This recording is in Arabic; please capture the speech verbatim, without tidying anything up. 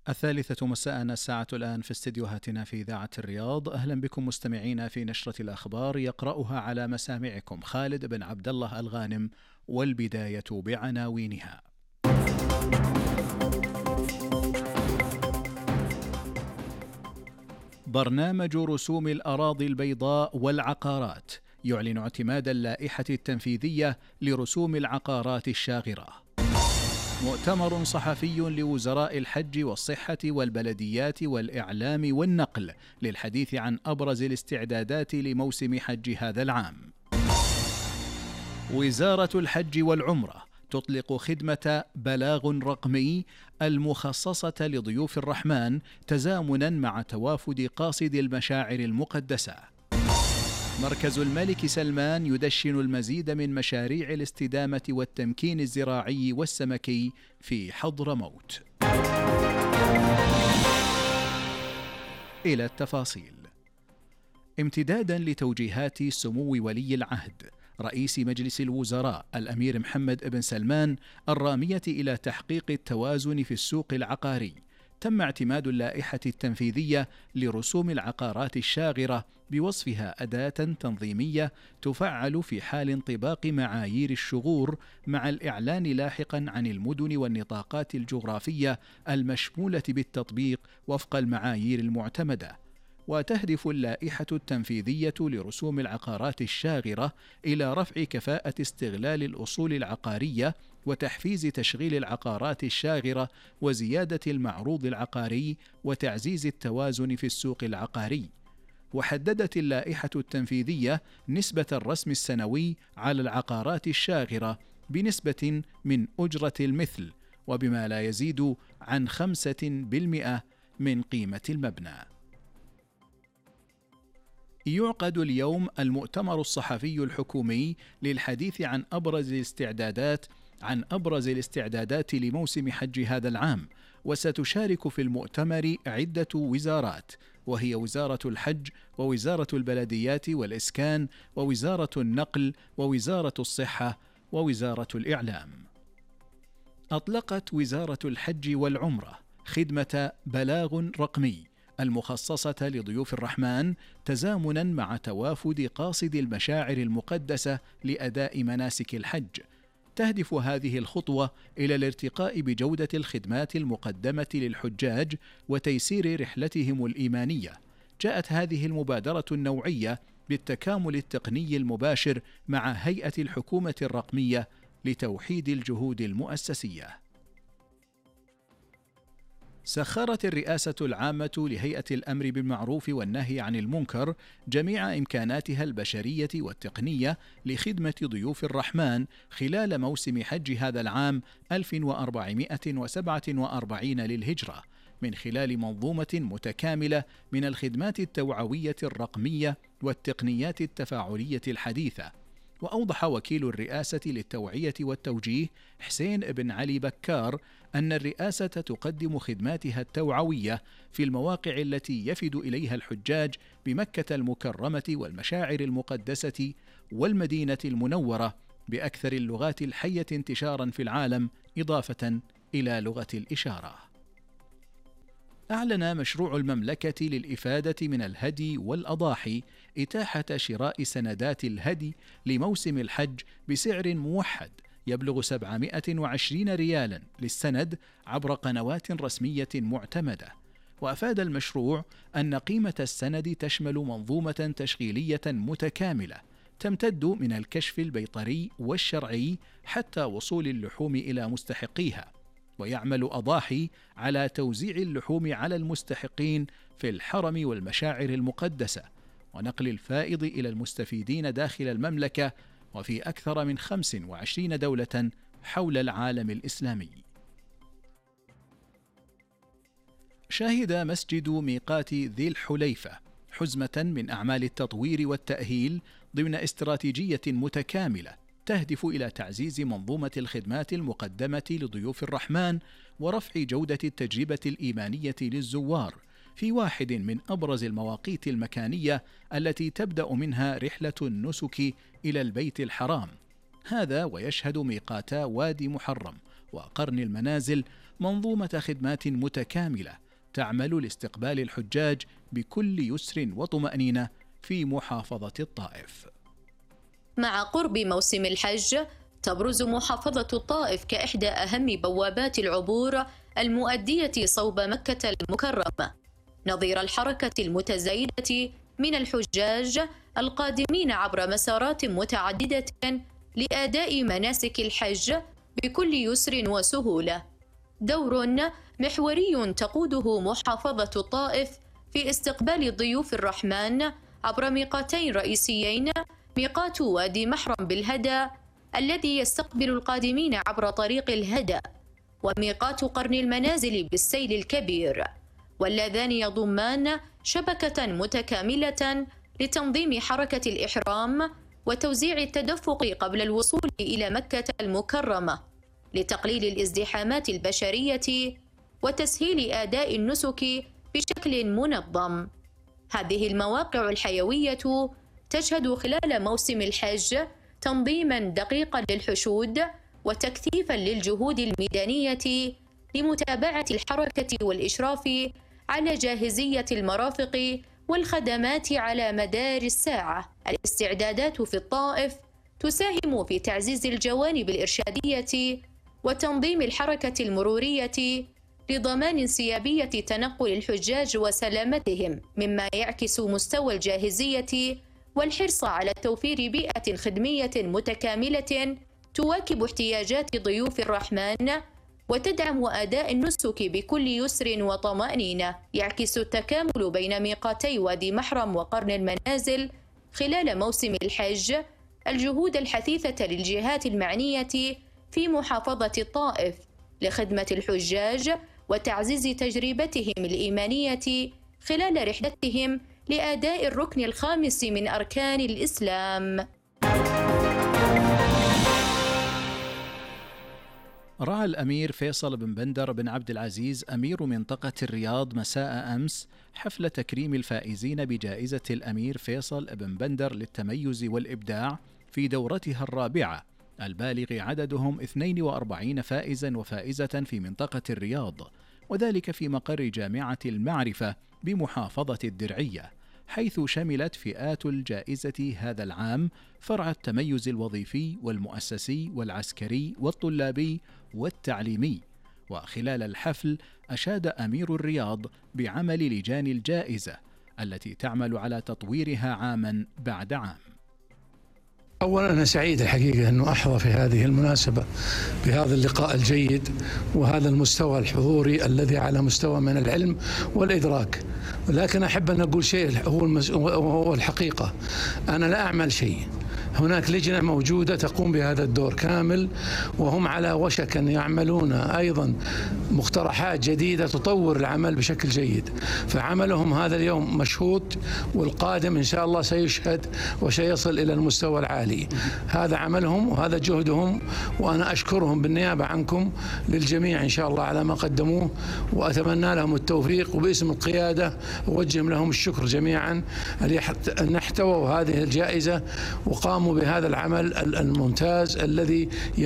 الثالثة مساء الساعة الآن في استديوهاتنا في إذاعة الرياض. أهلا بكم مستمعين في نشرة الأخبار يقرأها على مسامعكم خالد بن عبد الله الغانم، والبداية بعناوينها. برنامج رسوم الأراضي البيضاء والعقارات يعلن اعتماد اللائحة التنفيذية لرسوم العقارات الشاغرة. مؤتمر صحفي لوزراء الحج والصحة والبلديات والإعلام والنقل للحديث عن أبرز الاستعدادات لموسم حج هذا العام. وزارة الحج والعمرة تطلق خدمة بلاغ رقمي المخصصة لضيوف الرحمن تزامنا مع توافد قاصد المشاعر المقدسة. مركز الملك سلمان يدشن المزيد من مشاريع الاستدامة والتمكين الزراعي والسمكي في حضرموت. إلى التفاصيل. امتدادا لتوجيهات سمو ولي العهد رئيس مجلس الوزراء الأمير محمد بن سلمان الرامية إلى تحقيق التوازن في السوق العقاري، تم اعتماد اللائحة التنفيذية لرسوم العقارات الشاغرة بوصفها أداة تنظيمية تفعل في حال انطباق معايير الشغور، مع الإعلان لاحقا عن المدن والنطاقات الجغرافية المشمولة بالتطبيق وفق المعايير المعتمدة. وتهدف اللائحة التنفيذية لرسوم العقارات الشاغرة إلى رفع كفاءة استغلال الأصول العقارية وتحفيز تشغيل العقارات الشاغرة وزيادة المعروض العقاري وتعزيز التوازن في السوق العقاري. وحددت اللائحة التنفيذية نسبة الرسم السنوي على العقارات الشاغرة بنسبة من أجرة المثل، وبما لا يزيد عن خمسة بالمئة من قيمة المبنى. يعقد اليوم المؤتمر الصحفي الحكومي للحديث عن أبرز الاستعدادات عن أبرز الاستعدادات لموسم حج هذا العام، وستشارك في المؤتمر عدة وزارات، وهي وزارة الحج ووزارة البلديات والإسكان ووزارة النقل ووزارة الصحة ووزارة الإعلام. أطلقت وزارة الحج والعمرة خدمة بلاغ رقمي المخصصة لضيوف الرحمن تزامنا مع توافد قاصد المشاعر المقدسة لأداء مناسك الحج. تهدف هذه الخطوة إلى الارتقاء بجودة الخدمات المقدمة للحجاج وتيسير رحلتهم الإيمانية. جاءت هذه المبادرة النوعية بالتكامل التقني المباشر مع هيئة الحكومة الرقمية لتوحيد الجهود المؤسسية. سخرت الرئاسة العامة لهيئة الأمر بالمعروف والنهي عن المنكر جميع إمكاناتها البشرية والتقنية لخدمة ضيوف الرحمن خلال موسم حج هذا العام ألف وأربعمائة وسبعة وأربعين للهجرة، من خلال منظومة متكاملة من الخدمات التوعوية الرقمية والتقنيات التفاعلية الحديثة. وأوضح وكيل الرئاسة للتوعية والتوجيه حسين بن علي بكار أن الرئاسة تقدم خدماتها التوعوية في المواقع التي يفد إليها الحجاج بمكة المكرمة والمشاعر المقدسة والمدينة المنورة بأكثر اللغات الحية انتشارا في العالم، إضافة إلى لغة الإشارة. أعلن مشروع المملكة للإفادة من الهدي والأضاحي إتاحة شراء سندات الهدي لموسم الحج بسعر موحد يبلغ سبعمائة وعشرين ريالا للسند عبر قنوات رسمية معتمدة. وأفاد المشروع أن قيمة السند تشمل منظومة تشغيلية متكاملة تمتد من الكشف البيطري والشرعي حتى وصول اللحوم إلى مستحقيها، ويعمل أضاحي على توزيع اللحوم على المستحقين في الحرم والمشاعر المقدسة ونقل الفائض إلى المستفيدين داخل المملكة وفي أكثر من خمس وعشرين دولة حول العالم الإسلامي. شهد مسجد ميقات ذي الحليفة حزمة من أعمال التطوير والتأهيل ضمن استراتيجية متكاملة تهدف إلى تعزيز منظومة الخدمات المقدمة لضيوف الرحمن ورفع جودة التجربة الإيمانية للزوار في واحد من أبرز المواقيت المكانية التي تبدأ منها رحلة النسك إلى البيت الحرام. هذا ويشهد ميقاتا وادي محرم وقرن المنازل منظومة خدمات متكاملة تعمل لاستقبال الحجاج بكل يسر وطمأنينة في محافظة الطائف. مع قرب موسم الحج تبرز محافظة الطائف كإحدى أهم بوابات العبور المؤدية صوب مكة المكرمة، نظير الحركة المتزايدة من الحجاج القادمين عبر مسارات متعددة لأداء مناسك الحج بكل يسر وسهولة. دور محوري تقوده محافظة الطائف في استقبال ضيوف الرحمن عبر ميقاتين رئيسيين، ميقات وادي محرم بالهدى الذي يستقبل القادمين عبر طريق الهدى، وميقات قرن المنازل بالسيل الكبير، واللذان يضمان شبكة متكاملة لتنظيم حركة الإحرام وتوزيع التدفق قبل الوصول إلى مكة المكرمة لتقليل الازدحامات البشرية وتسهيل أداء النسك بشكل منظم. هذه المواقع الحيوية تشهد خلال موسم الحج تنظيما دقيقا للحشود وتكثيفا للجهود الميدانية لمتابعة الحركة والإشراف على جاهزية المرافق والخدمات على مدار الساعة. الاستعدادات في الطائف تساهم في تعزيز الجوانب الإرشادية وتنظيم الحركة المرورية لضمان انسيابية تنقل الحجاج وسلامتهم، مما يعكس مستوى الجاهزية والحرص على توفير بيئة خدمية متكاملة تواكب احتياجات ضيوف الرحمن وتدعم أداء النسك بكل يسر وطمأنينة. يعكس التكامل بين ميقاتي وادي محرم وقرن المنازل خلال موسم الحج الجهود الحثيثة للجهات المعنية في محافظة الطائف لخدمة الحجاج وتعزيز تجربتهم الإيمانية خلال رحلتهم لأداء الركن الخامس من أركان الإسلام. رعى الأمير فيصل بن بندر بن عبد العزيز أمير منطقة الرياض مساء أمس حفل تكريم الفائزين بجائزة الأمير فيصل بن بندر للتميز والإبداع في دورتها الرابعة، البالغ عددهم اثنين وأربعين فائزا وفائزة في منطقة الرياض، وذلك في مقر جامعة المعرفة بمحافظة الدرعية، حيث شملت فئات الجائزة هذا العام فرع التميز الوظيفي والمؤسسي والعسكري والطلابي والتعليمي. وخلال الحفل أشاد أمير الرياض بعمل لجان الجائزة التي تعمل على تطويرها عاما بعد عام. أولا أنا سعيد الحقيقة أنه أحظى في هذه المناسبة بهذا اللقاء الجيد وهذا المستوى الحضوري الذي على مستوى من العلم والإدراك، لكن أحب أن أقول شيء هو, المس... هو الحقيقة. أنا لا أعمل شيء، هناك لجنة موجودة تقوم بهذا الدور كامل، وهم على وشك أن يعملون أيضا مقترحات جديدة تطور العمل بشكل جيد، فعملهم هذا اليوم مشهود، والقادم إن شاء الله سيشهد وسيصل إلى المستوى العالي. هذا عملهم وهذا جهدهم، وأنا أشكرهم بالنيابة عنكم للجميع إن شاء الله على ما قدموه، وأتمنى لهم التوفيق، وباسم القيادة أوجه لهم الشكر جميعا أن احتووا هذه الجائزة وقاموا بهذا العمل الممتاز الذي